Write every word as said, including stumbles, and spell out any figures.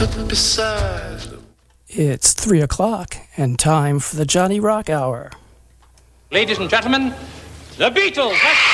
beside them. It's three o'clock and time for the Johnny Rock Hour. Ladies and gentlemen, the Beatles. That's